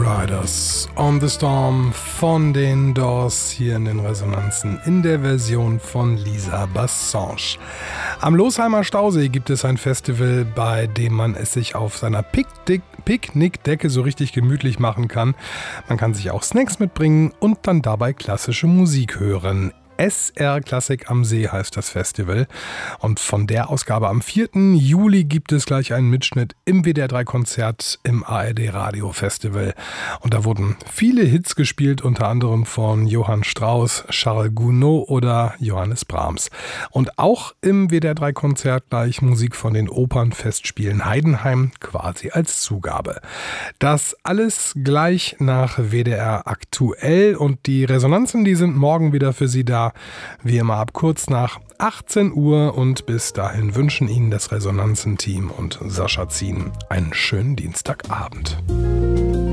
Riders on the Storm von den Doors hier in den Resonanzen in der Version von Lisa Bassange. Am Losheimer Stausee gibt es ein Festival, bei dem man es sich auf seiner Picknickdecke so richtig gemütlich machen kann. Man kann sich auch Snacks mitbringen und dann dabei klassische Musik hören. SR Klassik am See heißt das Festival. Und von der Ausgabe am 4. Juli gibt es gleich einen Mitschnitt im WDR 3 Konzert im ARD Radio Festival. Und da wurden viele Hits gespielt, unter anderem von Johann Strauss, Charles Gounod oder Johannes Brahms. Und auch im WDR 3 Konzert gleich Musik von den Opernfestspielen Heidenheim quasi als Zugabe. Das alles gleich nach WDR aktuell, und die Resonanzen, die sind morgen wieder für Sie da. Wie immer ab kurz nach 18 Uhr, und bis dahin wünschen Ihnen das Resonanzen-Team und Sascha Zien einen schönen Dienstagabend.